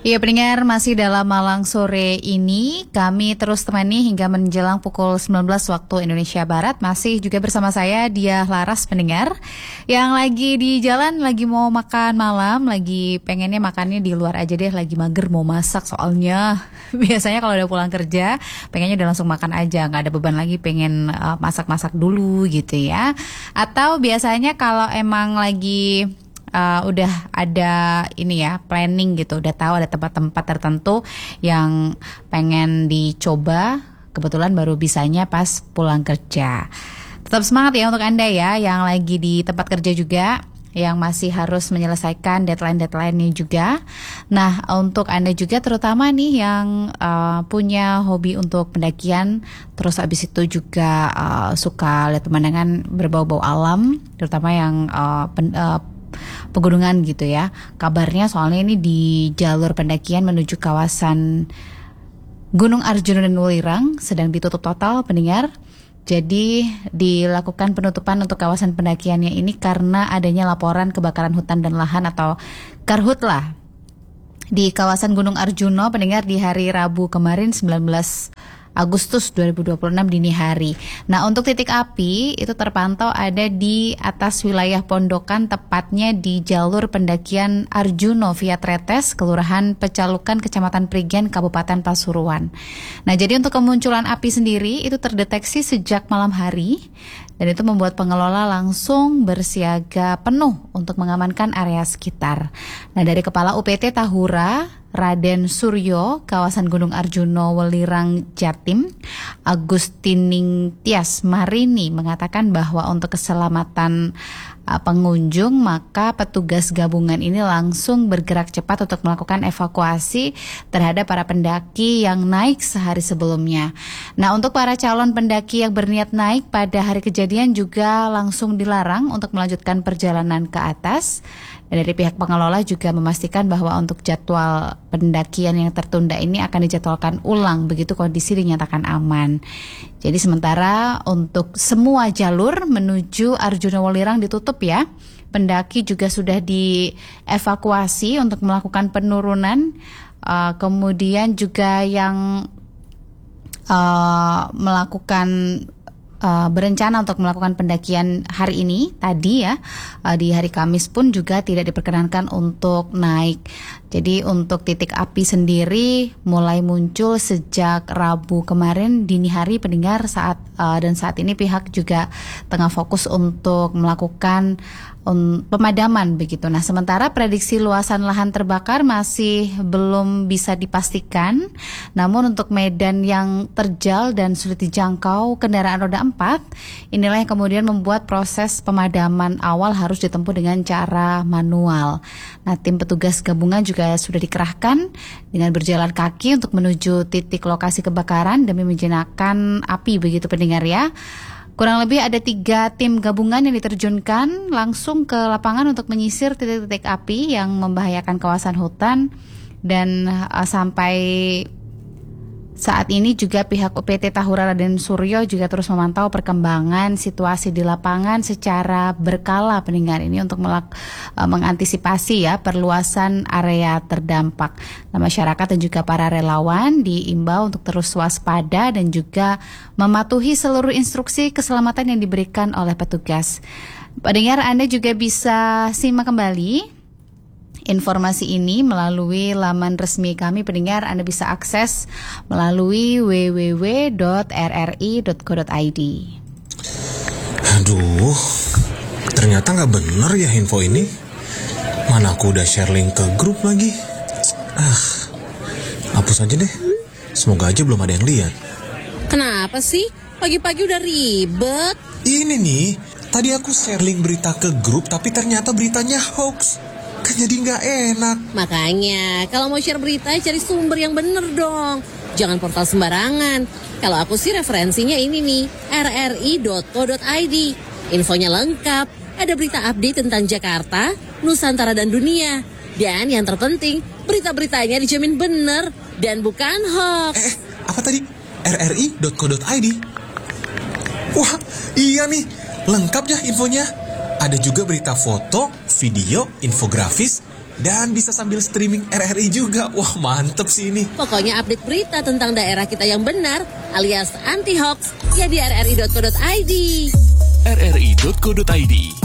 Iya pendengar, masih dalam Malang sore ini kami terus temani hingga menjelang pukul 19 waktu Indonesia Barat. Masih juga bersama saya Diah Laras pendengar yang lagi di jalan, lagi mau makan malam, lagi pengennya makannya di luar aja deh, lagi mager mau masak soalnya. Biasanya kalau udah pulang kerja pengennya udah langsung makan aja, gak ada beban lagi pengen masak-masak dulu gitu ya. Atau biasanya kalau emang lagi udah ada ini ya planning gitu, udah tahu ada tempat-tempat tertentu yang pengen dicoba, kebetulan baru bisanya pas pulang kerja. Tetap semangat ya untuk Anda ya yang lagi di tempat kerja juga, yang masih harus menyelesaikan deadline-deadline-nya juga. Nah untuk Anda juga terutama nih yang punya hobi untuk pendakian, terus abis itu juga suka lihat pemandangan berbau-bau alam, terutama yang pegunungan gitu ya. Kabarnya soalnya ini di jalur pendakian menuju kawasan Gunung Arjuna dan Welirang sedang ditutup total pendengar. Jadi dilakukan penutupan untuk kawasan pendakiannya ini karena adanya laporan kebakaran hutan dan lahan atau karhutlah di kawasan Gunung Arjuna pendengar di hari Rabu kemarin 19 Agustus 2026 dini hari. Nah untuk titik api itu terpantau ada di atas wilayah Pondokan, tepatnya di jalur pendakian Arjuno via Tretes, Kelurahan Pecalukan, Kecamatan Prigen, Kabupaten Pasuruan. Nah jadi untuk kemunculan api sendiri itu terdeteksi sejak malam hari, dan itu membuat pengelola langsung bersiaga penuh untuk mengamankan area sekitar. Nah dari Kepala UPT Tahura Raden Suryo, kawasan Gunung Arjuna Welirang Jatim, Agustining Tias Marini mengatakan bahwa untuk keselamatan pengunjung maka petugas gabungan ini langsung bergerak cepat untuk melakukan evakuasi terhadap para pendaki yang naik sehari sebelumnya. Nah untuk para calon pendaki yang berniat naik pada hari kejadian juga langsung dilarang untuk melanjutkan perjalanan ke atas. Dan dari pihak pengelola juga memastikan bahwa untuk jadwal pendakian yang tertunda ini akan dijadwalkan ulang begitu kondisi dinyatakan aman. Jadi sementara untuk semua jalur menuju Arjuna Welirang ditutup ya. Pendaki juga sudah dievakuasi untuk melakukan penurunan. Kemudian juga yang berencana untuk melakukan pendakian hari ini tadi ya, di hari Kamis pun juga tidak diperkenankan untuk naik. Jadi untuk titik api sendiri mulai muncul sejak Rabu kemarin dini hari pendengar, saat ini pihak juga tengah fokus untuk melakukan pemadaman begitu. Nah sementara prediksi luasan lahan terbakar masih belum bisa dipastikan. Namun untuk medan yang terjal dan sulit dijangkau kendaraan roda 4, inilah yang kemudian membuat proses pemadaman awal harus ditempuh dengan cara manual. Nah tim petugas gabungan juga sudah dikerahkan dengan berjalan kaki untuk menuju titik lokasi kebakaran demi menjinakkan api begitu pendengar ya. Kurang lebih ada 3 tim gabungan yang diterjunkan langsung ke lapangan untuk menyisir titik-titik api yang membahayakan kawasan hutan. Dan sampai saat ini juga pihak UPT Tahura Raden Suryo juga terus memantau perkembangan situasi di lapangan secara berkala pendengar ini untuk mengantisipasi ya perluasan area terdampak. Nah, masyarakat dan juga para relawan diimbau untuk terus waspada dan juga mematuhi seluruh instruksi keselamatan yang diberikan oleh petugas. Pendengar, Anda juga bisa simak kembali informasi ini melalui laman resmi kami pendengar. Anda bisa akses melalui www.rri.co.id. Aduh, ternyata gak bener ya info ini. Mana aku udah share link ke grup lagi. Hapus aja deh. Semoga aja belum ada yang lihat. Kenapa sih? Pagi-pagi udah ribet. Ini nih, tadi aku share link berita ke grup tapi ternyata beritanya hoax. Kan jadi gak enak. Makanya kalau mau share berita cari sumber yang bener dong. Jangan portal sembarangan. Kalau aku sih referensinya ini nih, rri.co.id. Infonya lengkap. Ada berita update tentang Jakarta, Nusantara dan dunia. Dan yang terpenting, berita-beritanya dijamin bener dan bukan hoax. Apa tadi? rri.co.id. Wah, iya nih. Lengkap ya infonya. Ada juga berita foto, video, infografis, Dan bisa sambil streaming RRI juga. Wah, mantep sih ini. Pokoknya update berita tentang daerah kita yang benar alias anti-hoax ya di rri.co.id. rri.co.id